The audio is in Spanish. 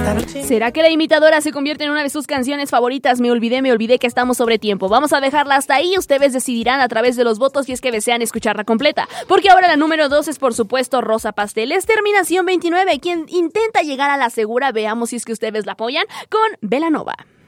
¿Será que la imitadora se convierte en una de sus canciones favoritas? Me olvidé que estamos sobre tiempo. Vamos a dejarla hasta ahí. Ustedes decidirán a través de los votos si es que desean escucharla completa. Porque ahora la número 2 es, por supuesto, Rosa Pastel. Es terminación 29, quien intenta llegar a la segura. Veamos si es que ustedes la apoyan con Belanova.